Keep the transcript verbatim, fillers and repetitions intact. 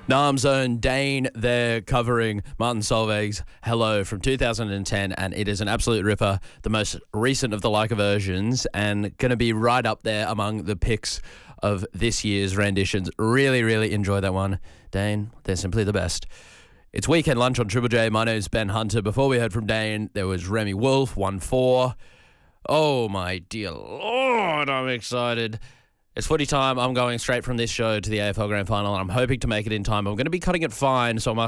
Nam's own Dane there covering Martin Solveig's Hello from two thousand ten, and it is an absolute ripper, the most recent of the Leica versions, and going to be right up there among the picks of this year's renditions. Really, really enjoy that one. Dane, they're simply the best. It's Weekend Lunch on Triple J. My name's Ben Hunter. Before we heard from Dane, there was Remy Wolf, one four. Oh, my dear Lord, I'm excited. It's footy time. I'm going straight from this show to the A F L Grand Final, and I'm hoping to make it in time. I'm going to be cutting it fine, so I'm